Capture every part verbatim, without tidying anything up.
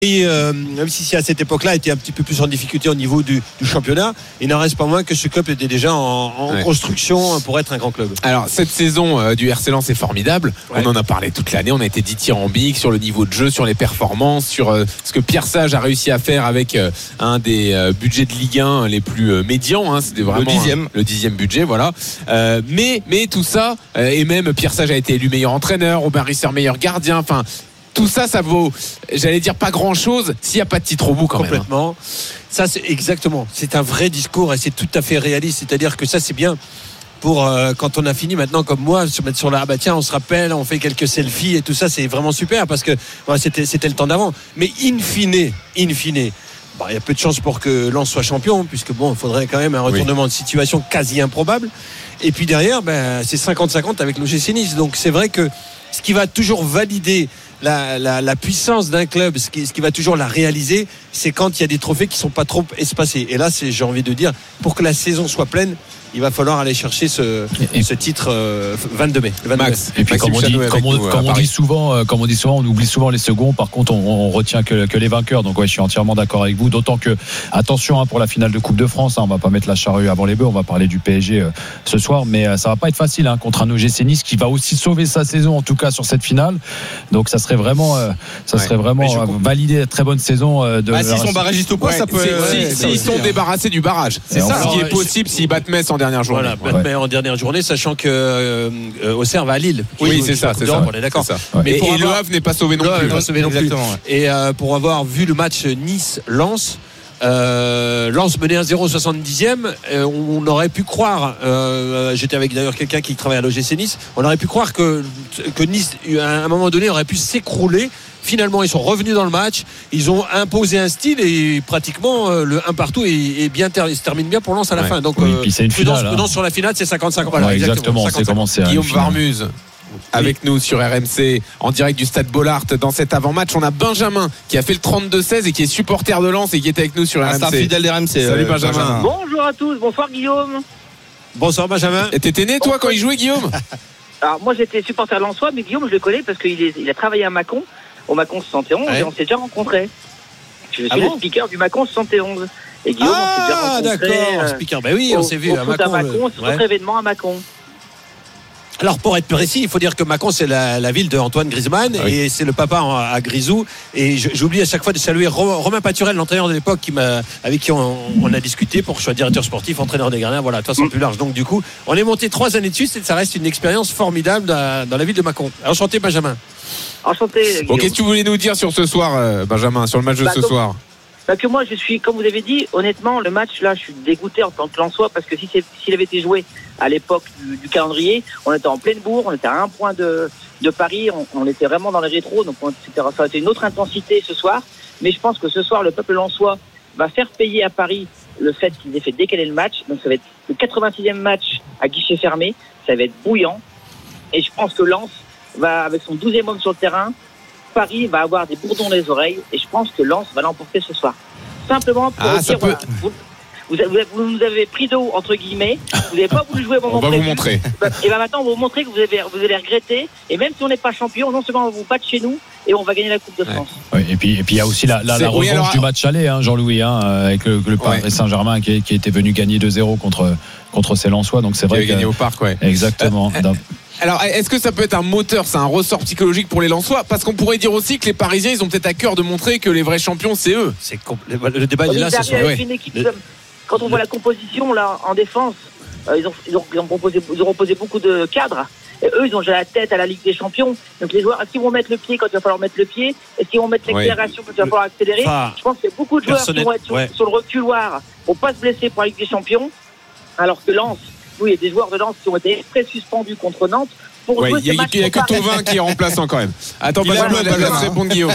Et euh, même si à cette époque-là était un petit peu plus en difficulté au niveau du, du championnat, il n'en reste pas moins que ce club était déjà en, en ouais. construction pour être un grand club. Alors cette saison euh, du R C Lens est formidable. Ouais. On en a parlé toute l'année. On a été dithyrambique sur le niveau de jeu, sur les performances, sur euh, ce que Pierre Sage a réussi à faire avec euh, un des euh, budgets de Ligue un les plus euh, médians. Hein. C'était vraiment le dixième, un, le dixième budget, voilà. Euh, mais mais tout ça euh, et même Pierre Sage a été élu meilleur entraîneur, Robin Risser meilleur gardien. Enfin. Tout ça, ça vaut, j'allais dire, pas grand-chose s'il n'y a pas de titre au bout quand Complètement. même. Complètement. Ça, c'est exactement. C'est un vrai discours et c'est tout à fait réaliste. C'est-à-dire que ça, c'est bien pour euh, quand on a fini maintenant, comme moi, se mettre sur la. Ah bah tiens, on se rappelle, on fait quelques selfies et tout ça, c'est vraiment super parce que ouais, c'était, c'était le temps d'avant. Mais in fine, in fine. Bah, il y a peu de chances pour que Lens soit champion, puisque bon, il faudrait quand même un retournement oui. de situation quasi improbable. Et puis derrière, ben, c'est cinquante cinquante avec l'O G C Nice. Donc c'est vrai que ce qui va toujours valider la, la, la puissance d'un club, ce qui, ce qui va toujours la réaliser, c'est quand il y a des trophées qui ne sont pas trop espacés. Et là, c'est, j'ai envie de dire, pour que la saison soit pleine, il va falloir aller chercher ce, et, ce titre euh, vingt-deux mai. Max. Et puis comme on dit, comme on, comme on dit souvent, euh, comme on dit souvent, on oublie souvent les seconds. Par contre, on, on retient que, que les vainqueurs. Donc ouais, je suis entièrement d'accord avec vous. D'autant que attention hein, pour la finale de Coupe de France, hein, on va pas mettre la charrue avant les bœufs. On va parler du P S G euh, ce soir, mais euh, ça va pas être facile hein, contre un O G C Nice qui va aussi sauver sa saison en tout cas sur cette finale. Donc ça serait vraiment, euh, ça ouais. serait vraiment euh, valider la très bonne saison euh, de. Ah, s'ils sont barragistes ou pas, ouais, ça peut. S'ils si, si, si sont débarrassés du barrage, c'est ça. Ce qui est possible s'ils battent Metz en dernière journée. Voilà, ouais. en dernière journée, sachant que euh, Auxerre va à Lille. Oui, joue, c'est ça, c'est ça. On est d'accord. C'est ça. Mais et, et avoir... Le Havre n'est pas sauvé non plus. Pas sauvé non plus. Et euh, pour avoir vu le match Nice-Lens, euh, Lens menait un zéro soixante-dixième, euh, on aurait pu croire, euh, j'étais avec d'ailleurs quelqu'un qui travaille à l'O G C Nice, on aurait pu croire que, que Nice, à un moment donné, aurait pu s'écrouler. Finalement, ils sont revenus dans le match. Ils ont imposé un style et pratiquement euh, le un partout est, est bien ter- se termine bien pour Lens à la ouais. fin. Donc, oui, euh, c'est une prudence, finale, prudence hein. sur la finale, c'est cinquante cinquante. Voilà, ouais, exactement. exactement. C'est commencé. Guillaume Varmuse. Avec oui. nous sur R M C en direct du Stade Bollaert dans cet avant-match. On a Benjamin qui a fait le trente-deux seize et qui est supporter de Lens et qui est avec nous sur R M C. Un fidèle d'R M C. Salut euh, Benjamin. Benjamin. Bonjour à tous, bonsoir Guillaume. Bonsoir Benjamin. Et t'étais né toi quand il jouait Guillaume? Alors moi j'étais supporter lensois, mais Guillaume je le connais parce qu'il est, il a travaillé à Mâcon, au Mâcon soixante et onze ouais. et on s'est déjà rencontrés. Je suis ah le bon speaker du Mâcon soixante et onze. Et Guillaume ah, on s'est déjà rencontrés. Ah d'accord, speaker. Ben oui, on s'est vu au à Mâcon. À Mâcon, le... c'est notre ouais. événement à Mâcon. Alors pour être précis, il faut dire que Mâcon c'est la, la ville de Antoine Griezmann oui. et c'est le papa à, à Grisou. Et je, j'oublie à chaque fois de saluer Romain Paturel, l'entraîneur de l'époque, qui m'a, avec qui on, on a discuté pour que je sois directeur sportif, entraîneur des gardiens. Voilà, de toute façon plus large. Donc du coup, on est monté trois années de suite et ça reste une expérience formidable dans, dans la ville de Mâcon. Enchanté Benjamin. Enchanté. Bon, qu'est-ce que tu voulais nous dire sur ce soir, euh, Benjamin, sur le match de bah, ce donc, soir? Bah que moi je suis, comme vous avez dit, honnêtement le match là je suis dégoûté en tant que Lensois parce que si c'est, s'il avait été joué à l'époque du, du calendrier, on était en pleine bourre, on était à un point de, de Paris, on, on était vraiment dans les rétros, donc on, c'était, ça a été une autre intensité ce soir, mais je pense que ce soir le peuple lensois va faire payer à Paris le fait qu'ils aient fait décaler le match, donc ça va être le quatre-vingt-sixième match à guichet fermé, ça va être bouillant, et je pense que Lens va, avec son douzième homme sur le terrain, Paris va avoir des bourdons dans les oreilles et je pense que Lens va l'emporter ce soir. Simplement pour ah, dire, peut... voilà, vous, vous, vous nous avez pris d'eau entre guillemets, vous n'avez pas voulu jouer au moment on va prévu. vous montrer. Et bien maintenant on va vous montrer que vous, avez, vous allez regretter et même si on n'est pas champion, non seulement on va vous battre chez nous et on va gagner la Coupe de France. Ouais. Oui, et puis et puis il y a aussi la, la, la revanche oui, alors... du match aller, hein, Jean-Louis, hein, avec le, le Paris ouais. Saint-Germain qui, qui était venu gagner deux zéro contre contre ses Lensois, donc c'est vrai. Qui a gagné au Parc, ouais. Exactement. Euh, Alors, est-ce que ça peut être un moteur, c'est un ressort psychologique pour les Lensois? Parce qu'on pourrait dire aussi que les Parisiens, ils ont peut-être à cœur de montrer que les vrais champions, c'est eux. C'est compl... Le débat il est là, ce soir. Ouais. Une équipe, le... Quand on voit la composition là en défense, euh, ils, ont, ils, ont, ils, ont proposé, ils ont reposé beaucoup de cadres. Et eux, ils ont déjà la tête à la Ligue des Champions. Donc les joueurs, est-ce qu'ils vont mettre le pied quand il va falloir mettre le pied? Est-ce qu'ils vont mettre l'accélération quand il va falloir accélérer? Enfin, je pense qu'il y a beaucoup de joueurs personnel... qui vont être sur, ouais. sur le reculoir pour pas se blesser pour la Ligue des Champions. Alors que Lens, oui, il y a des joueurs de Lens qui ont été très suspendus contre Nantes. Il ouais, n'y a, a, a que Thauvin qui est remplaçant quand même. Attends, pas de laisse répondre Guillaume.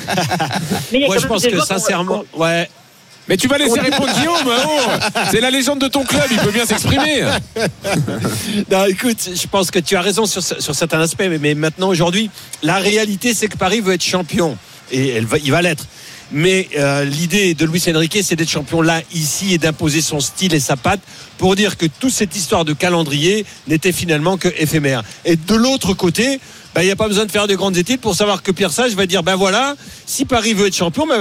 Mais moi, je pense que sincèrement, ouais. Mais tu vas laisser répondre Guillaume, oh, c'est la légende de ton club, il peut bien s'exprimer. Non, écoute, je pense que tu as raison sur, sur certains aspects, mais, mais maintenant, aujourd'hui, la réalité, c'est que Paris veut être champion. Et elle va, il va l'être. mais euh, l'idée de Luis Enrique, c'est d'être champion là, ici, et d'imposer son style et sa patte pour dire que toute cette histoire de calendrier n'était finalement que éphémère. Et de l'autre côté, il bah, n'y a pas besoin de faire de grandes études pour savoir que Pierre Sage va dire ben voilà, si Paris veut être champion, ben